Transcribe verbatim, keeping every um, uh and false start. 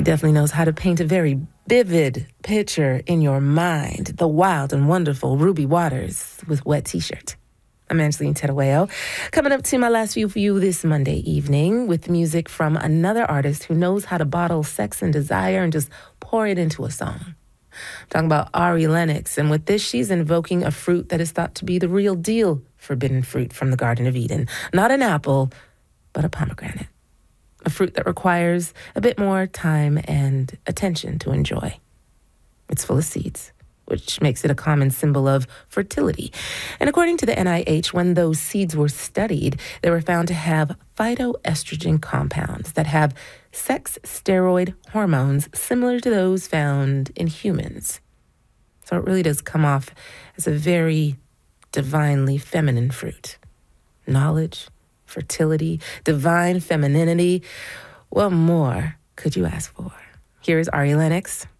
definitely knows how to paint a very vivid picture in your mind. The wild and wonderful Ruby Waters with Wet T-Shirt. I'm Angeline Terueo. Coming up to my last view for you this Monday evening with music from another artist who knows how to bottle sex and desire and just pour it into a song. I'm talking about Ari Lennox, and with this, she's invoking a fruit that is thought to be the real deal forbidden fruit from the Garden of Eden. Not an apple, but a pomegranate. A fruit that requires a bit more time and attention to enjoy. It's full of seeds, which makes it a common symbol of fertility. And according to the N I H, when those seeds were studied, they were found to have phytoestrogen compounds that have sex steroid hormones similar to those found in humans. So it really does come off as a very divinely feminine fruit. Knowledge, fertility, divine femininity. What more could you ask for? Here is Ari Lennox